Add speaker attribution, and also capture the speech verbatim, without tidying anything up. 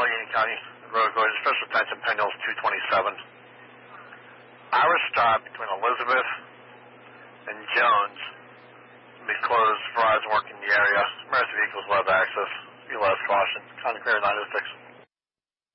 Speaker 1: Allegheny County Road Going, Special Attention Penn Hills two twenty-seven. Our stop between Elizabeth and Jones will be closed. Verizon working the area. Emergency vehicles will have access. Be less caution. Contact clear nine oh six.